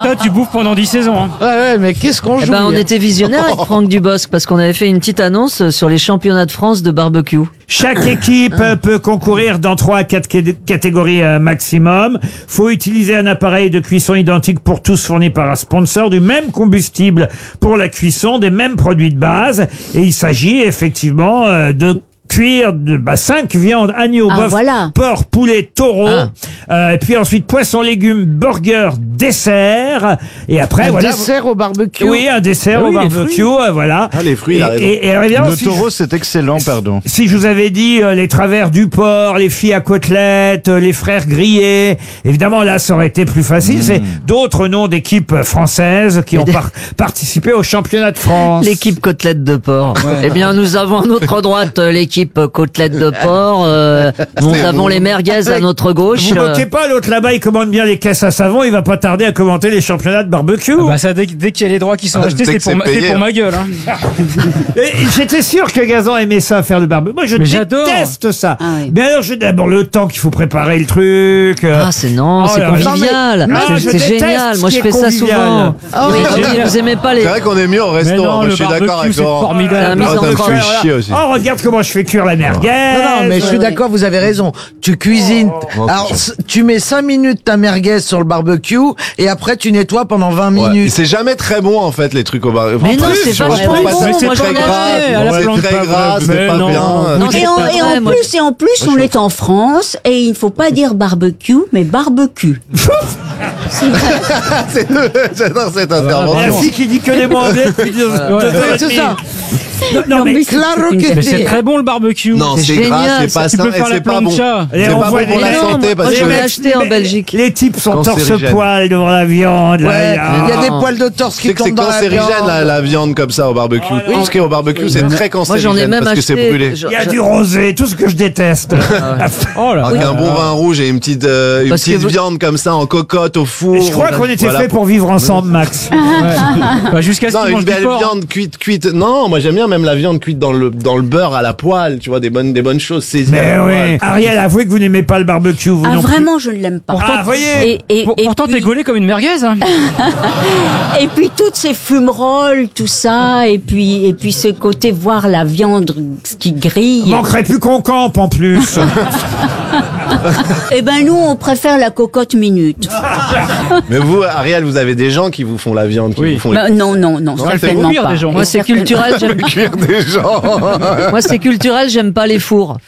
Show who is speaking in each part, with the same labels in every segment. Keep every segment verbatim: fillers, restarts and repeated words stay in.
Speaker 1: toi, tu bouffes pendant dix saisons. Hein.
Speaker 2: Ouais, ouais, mais qu'est-ce qu'on joue
Speaker 3: Eh ben, on
Speaker 2: hier
Speaker 3: était visionnaires avec Franck Dubosc parce qu'on avait fait une petite annonce sur les championnats de France de barbecue.
Speaker 4: Chaque équipe peut concourir dans trois à quatre catégories euh, maximum. Faut utiliser un appareil de cuisson identique pour tous, fourni par un sponsor, du même combustible pour la cuisson, des mêmes produits de base. Et il s'agit effectivement euh, de cuire de bah, cinq viandes, agneau,
Speaker 5: Ah,
Speaker 4: bœuf,
Speaker 5: voilà.
Speaker 4: porc, poulet, taureau.
Speaker 2: Ah.
Speaker 4: Euh, et puis ensuite poisson, légumes, burger, dessert. Et après
Speaker 2: Un
Speaker 4: voilà.
Speaker 2: dessert au barbecue.
Speaker 4: Oui, un dessert
Speaker 1: Ah oui,
Speaker 4: au
Speaker 1: les
Speaker 4: barbecue, euh, voilà.
Speaker 6: Ah, les fruits,
Speaker 4: et,
Speaker 6: il a raison.
Speaker 4: et, et alors, évidemment,
Speaker 6: Le
Speaker 4: si
Speaker 6: taureau,
Speaker 4: je-
Speaker 6: c'est excellent, pardon.
Speaker 4: Si je vous avais dit euh, les travers du porc, les filles à côtelettes, euh, les frères grillés, évidemment là ça aurait été plus facile. C'est d'autres noms d'équipes françaises qui ont par- participé au championnat de France.
Speaker 3: L'équipe côtelette de porc. Eh bien, nous avons à notre droite euh, l'équipe côtelette de porc. Euh, nous avons les merguez à notre gauche.
Speaker 4: Vous
Speaker 3: euh,
Speaker 4: moquez pas, l'autre là-bas il commande bien les caisses à savon, il va pas tarder à commenter les championnats de barbecue.
Speaker 1: Ah bah ça, dès, dès qu'il y a les droits qui sont
Speaker 6: Ah,
Speaker 1: achetés,
Speaker 6: dès
Speaker 1: c'est
Speaker 6: que
Speaker 1: pour,
Speaker 6: c'est
Speaker 1: ma- c'est
Speaker 6: payé,
Speaker 1: pour
Speaker 6: hein.
Speaker 1: ma gueule. Hein.
Speaker 4: Et j'étais sûr que Gazan aimait ça, faire le barbecue. Moi je
Speaker 1: Mais j'adore.
Speaker 4: déteste ça.
Speaker 5: Ah oui.
Speaker 4: Mais alors j'ai d'abord le temps qu'il faut préparer le truc. euh,
Speaker 3: Ah, c'est non,
Speaker 4: Oh
Speaker 3: c'est
Speaker 4: là là.
Speaker 3: convivial.
Speaker 4: Non, mais-
Speaker 3: C'est
Speaker 4: Ah,
Speaker 3: c'est
Speaker 4: je déteste
Speaker 3: génial.
Speaker 4: ce
Speaker 3: Moi,
Speaker 4: qui
Speaker 3: je
Speaker 4: est
Speaker 3: fais ça
Speaker 4: convivial.
Speaker 3: souvent.
Speaker 2: Ah oui.
Speaker 3: Vous, vous aimez pas les.
Speaker 6: C'est vrai qu'on est mieux au
Speaker 1: Mais
Speaker 6: restaurant.
Speaker 1: non,
Speaker 6: Moi,
Speaker 1: le
Speaker 6: je suis d'accord
Speaker 1: barbecue,
Speaker 6: avec
Speaker 1: c'est
Speaker 6: Laurent.
Speaker 1: formidable.
Speaker 3: La mise
Speaker 6: Ah,
Speaker 3: en
Speaker 6: ça me
Speaker 3: tranche.
Speaker 6: fait chier aussi.
Speaker 4: Oh, regarde comment je fais cuire la merguez.
Speaker 2: Non, non, mais je suis d'accord, vous avez raison. Tu cuisines.
Speaker 6: Oh,
Speaker 2: Alors,
Speaker 6: putain.
Speaker 2: c- tu mets cinq minutes ta merguez sur le barbecue et après tu nettoies pendant vingt
Speaker 6: Ouais.
Speaker 2: minutes.
Speaker 6: C'est jamais très bon en fait les trucs au bar.
Speaker 3: Mais
Speaker 6: En
Speaker 3: non,
Speaker 6: plus,
Speaker 3: c'est
Speaker 6: je
Speaker 3: vachement
Speaker 6: trouve
Speaker 3: bon.
Speaker 6: pas ça,
Speaker 3: Moi,
Speaker 6: c'est
Speaker 3: j'en
Speaker 6: très
Speaker 3: ai
Speaker 6: gras.
Speaker 1: acheté à la
Speaker 6: C'est
Speaker 1: plante,
Speaker 6: très
Speaker 1: pas
Speaker 6: gras,
Speaker 1: vrai.
Speaker 6: c'est
Speaker 1: Mais
Speaker 6: pas
Speaker 1: non.
Speaker 6: bien.
Speaker 3: Non,
Speaker 5: Et en,
Speaker 3: c'est
Speaker 5: et
Speaker 3: pas vrai,
Speaker 5: en
Speaker 3: moi.
Speaker 5: plus, et en plus, on est en France et il ne faut pas dire barbecue, mais barbecue.
Speaker 6: C'est- J'adore cette
Speaker 4: La
Speaker 6: intervention.
Speaker 4: fille qui dit que les mots anglais depuis deux, deux heures et
Speaker 2: C'est
Speaker 4: demie.
Speaker 2: ça.
Speaker 4: Non, non, mais
Speaker 2: Claro que
Speaker 1: Mais c'est
Speaker 2: sí.
Speaker 1: très bon le barbecue.
Speaker 6: Non,
Speaker 3: C'est
Speaker 6: c'est gras,
Speaker 3: génial,
Speaker 6: c'est pas
Speaker 1: Tu
Speaker 6: sain
Speaker 1: peux
Speaker 6: et
Speaker 1: faire la
Speaker 6: c'est pas bon.
Speaker 1: plancha.
Speaker 4: Et
Speaker 6: C'est
Speaker 4: on
Speaker 6: pas
Speaker 4: voit
Speaker 6: bon pour
Speaker 4: les-
Speaker 6: la
Speaker 3: Non,
Speaker 6: santé
Speaker 3: moi,
Speaker 6: parce
Speaker 3: je
Speaker 6: que
Speaker 3: l'ai acheté en Belgique.
Speaker 4: Les types sont
Speaker 6: Cancérigène.
Speaker 4: torse-poil devant la viande. là,
Speaker 2: Ouais,
Speaker 4: il y a-
Speaker 2: il y a des poils de torse
Speaker 6: tu
Speaker 2: qui
Speaker 6: sais que c'est
Speaker 2: tombent dans la
Speaker 6: cancérigène
Speaker 2: viande.
Speaker 6: la, la viande comme ça au barbecue. Tout ce qui est au barbecue, c'est très
Speaker 3: Moi, j'en ai
Speaker 6: cancérigène
Speaker 3: même
Speaker 6: parce que c'est
Speaker 3: acheté.
Speaker 6: brûlé.
Speaker 3: je-
Speaker 4: Il y a
Speaker 3: je-
Speaker 4: du rosé, tout ce que je déteste.
Speaker 1: Oh là.
Speaker 6: Avec un bon vin rouge et une petite, euh, une
Speaker 3: Parce que
Speaker 6: petite
Speaker 3: vous-
Speaker 6: viande comme ça en cocotte au four.
Speaker 4: Et je crois qu'on était
Speaker 6: Voilà,
Speaker 4: fait pour vivre ensemble, Max.
Speaker 1: Bah, jusqu'à ce
Speaker 6: Non,
Speaker 1: qu'ils
Speaker 6: une
Speaker 1: mangent du
Speaker 6: belle
Speaker 1: porc.
Speaker 6: viande cuite, cuite. Non, moi j'aime bien même la viande cuite dans le dans le beurre à la poêle. Tu vois des bonnes des bonnes choses. C'est
Speaker 4: Mais oui. Ariel, avouez que vous n'aimez pas le barbecue, vous
Speaker 5: Ah,
Speaker 4: non plus.
Speaker 5: vraiment, je ne l'aime pas.
Speaker 4: Ah, voyez.
Speaker 5: Et, et,
Speaker 1: Pour-
Speaker 5: et
Speaker 1: Pourtant,
Speaker 5: puis,
Speaker 1: t'es gaulé comme une merguez. Hein.
Speaker 5: et puis toutes ces fumerolles, tout ça, et puis, et puis ce côté voir la viande qui grille.
Speaker 4: Il manquerait plus qu'on campe en plus.
Speaker 5: Eh ben nous, on préfère la cocotte minute.
Speaker 6: Mais vous, Ariel, vous avez des gens qui vous font la viande, qui
Speaker 1: Oui.
Speaker 6: vous font les
Speaker 5: Ben, non, non, non,
Speaker 1: elle fait
Speaker 5: certainement
Speaker 1: cuire
Speaker 5: pas.
Speaker 1: des gens.
Speaker 3: Moi, c'est
Speaker 5: Certainement-
Speaker 3: culturel. J'aime pas.
Speaker 6: cuire des gens.
Speaker 3: Moi, c'est culturel. J'aime pas les fours.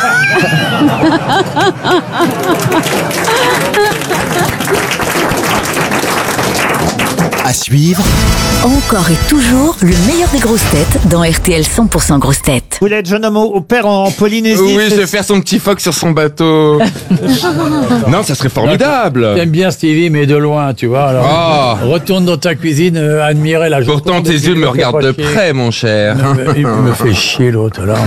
Speaker 7: À suivre,
Speaker 8: Encore et toujours le meilleur des grosses têtes dans R T L cent pour cent grosses têtes.
Speaker 4: Vous voulez être jeune homme au au père en, en Polynésie
Speaker 9: Oui,
Speaker 4: c'est-
Speaker 9: je vais faire son petit phoque sur son bateau. Non, ça serait formidable.
Speaker 10: T'aimes bien Stevie, mais de loin, tu vois. Alors,
Speaker 9: Ah.
Speaker 10: retourne dans ta cuisine, euh, admirer la journée.
Speaker 9: Pourtant, tes yeux me regardent de près, mon cher.
Speaker 10: Il me fait chier, l'autre, là.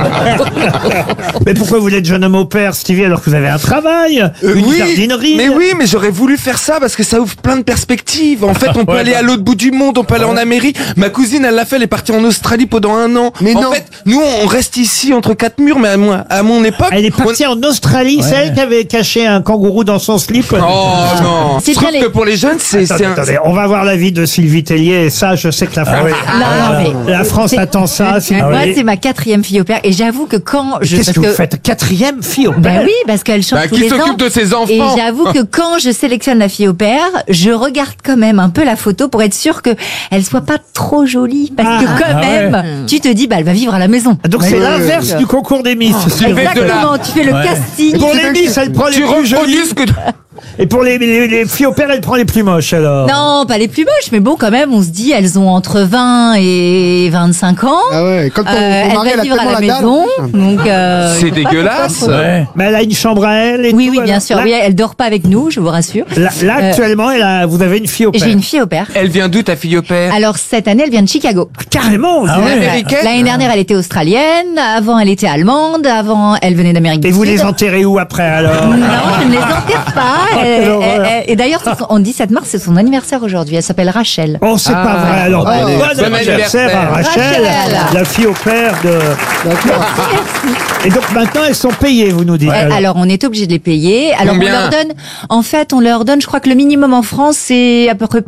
Speaker 4: Mais pourquoi vous voulez être jeune homme au père, Stevie, alors que vous avez un travail,
Speaker 9: Euh,
Speaker 4: une
Speaker 9: oui,
Speaker 4: jardinerie
Speaker 9: mais oui, mais j'aurais voulu faire ça parce que ça ouvre plein de perspectives. En fait, on peut
Speaker 10: Ouais,
Speaker 9: aller
Speaker 10: bah.
Speaker 9: à l'autre bout du monde, on peut aller en Amérique. Ma cousine, elle l'a fait, elle est partie en Australie pendant un an.
Speaker 6: Mais
Speaker 9: en
Speaker 6: non.
Speaker 9: fait, nous, on reste ici entre quatre murs, mais à, moi, à mon époque.
Speaker 4: Elle est partie en Australie, c'est elle qui avait caché un kangourou dans son slip.
Speaker 9: on- Oh non.
Speaker 8: C'est
Speaker 9: Je trouve
Speaker 8: bien
Speaker 9: que
Speaker 8: les-
Speaker 9: pour les jeunes, c'est
Speaker 4: Attendez,
Speaker 9: c'est un.
Speaker 4: attendez, on va voir l'avis de Sylvie Tellier, et ça, je sais que la France,
Speaker 8: Non, mais-
Speaker 4: la France
Speaker 8: c'est-
Speaker 4: attend ça. Sylvie.
Speaker 8: Moi, c'est ma quatrième fille au père. Et j'avoue que quand je.
Speaker 4: Qu'est-ce
Speaker 8: parce
Speaker 4: que vous faites Quatrième fille au père
Speaker 8: Ben oui, parce qu'elle chante
Speaker 9: Bah,
Speaker 8: tous
Speaker 9: qui
Speaker 8: les
Speaker 9: s'occupe
Speaker 8: ans.
Speaker 9: de ses
Speaker 8: Et
Speaker 9: enfants
Speaker 8: j'avoue que quand je sélectionne la fille au père, je regarde quand même un peu la photo pour être sûre que elle soit pas trop jolie. Parce que
Speaker 4: Ah.
Speaker 8: quand
Speaker 10: Ah ouais.
Speaker 8: même, tu te dis, bah, elle va vivre à la maison.
Speaker 4: Donc c'est l'inverse du concours des Miss. Sylvie.
Speaker 9: fais de la-
Speaker 8: Exactement, tu fais le
Speaker 10: Ouais.
Speaker 8: casting.
Speaker 4: Pour les Miss, elle prend les
Speaker 9: Tu
Speaker 4: plus jolies.
Speaker 9: reproduis ce que.
Speaker 4: Et pour les, les, les filles au père, elle prend les plus moches, alors.
Speaker 8: Non, pas les plus moches, mais bon, quand même, on se dit, elles ont entre vingt et vingt-cinq ans.
Speaker 11: Ah ouais, quand ton,
Speaker 8: Euh,
Speaker 11: ton
Speaker 8: elle
Speaker 11: mari,
Speaker 8: va
Speaker 11: elle a
Speaker 8: vivre à
Speaker 11: tellement
Speaker 8: la
Speaker 11: la dalle.
Speaker 8: maison. Donc, euh,
Speaker 9: C'est dégueulasse.
Speaker 10: Ouais.
Speaker 4: Mais elle a une chambre à elle et
Speaker 8: oui,
Speaker 4: tout,
Speaker 8: oui, bien
Speaker 4: alors.
Speaker 8: sûr.
Speaker 4: Là,
Speaker 8: Oui, elle dort pas avec nous, je vous rassure.
Speaker 4: là, là, actuellement, elle a, vous avez une fille au père.
Speaker 8: J'ai une fille au père.
Speaker 9: Elle vient d'où ta fille au père?
Speaker 8: Alors, cette année, elle vient de Chicago.
Speaker 4: Carrément.
Speaker 10: Ah
Speaker 4: vous-
Speaker 10: ouais.
Speaker 9: Américaine?
Speaker 8: L'année dernière, elle était australienne. Avant, elle était allemande. Avant, elle venait d'Amérique du
Speaker 4: Et
Speaker 8: Sud.
Speaker 4: vous les enterrez où après, alors?
Speaker 8: Non, je ne les enterre pas. Elle-
Speaker 4: quelle horreur.
Speaker 8: elle- elle- et d'ailleurs, c'est son- on dit sept mars, c'est son anniversaire aujourd'hui. Elle s'appelle Rachel.
Speaker 4: Oh, c'est pas vrai, alors.
Speaker 6: allez,
Speaker 4: bon
Speaker 9: bon
Speaker 4: anniversaire à
Speaker 9: anniversaire.
Speaker 4: Rachel,
Speaker 8: Rachel.
Speaker 4: la fille au père de... Et donc maintenant, elles sont payées, vous nous dites.
Speaker 8: Euh,
Speaker 4: alors.
Speaker 8: Alors, on est obligé de les payer. Alors,
Speaker 9: Combien
Speaker 8: on leur donne, en fait, on leur donne, je crois que le minimum en France, c'est à peu près